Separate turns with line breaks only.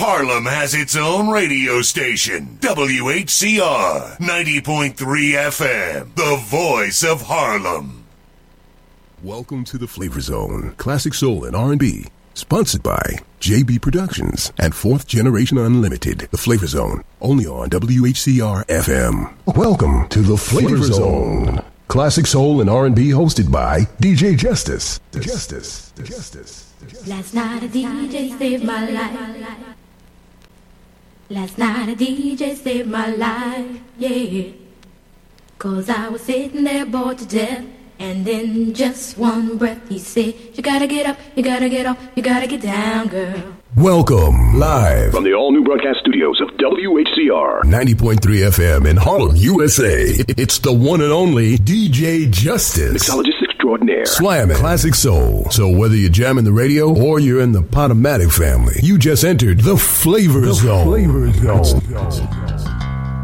Harlem has its own radio station, WHCR 90.3 FM, the voice of Harlem.
Welcome to the Flavor Zone, classic soul and R&B, sponsored by JB Productions and Fourth Generation Unlimited. The Flavor Zone, only on WHCR FM. Welcome to the Flavor Zone, classic soul and R&B, hosted by DJ Justice.
Last night a DJ saved my life. Last night a DJ saved my life, yeah. 'Cause I was sitting there bored to death, and in just one breath he said, you gotta get up, you gotta get off, you gotta get down, girl.
Welcome, live
from the all-new broadcast studios of WHCR
90.3 FM in Harlem, USA. It's the one and only DJ Justice,
mixologist extraordinaire,
slamming classic soul. So whether you're jamming the radio or you're in the Potomatic family, you just entered the Flavor Zone.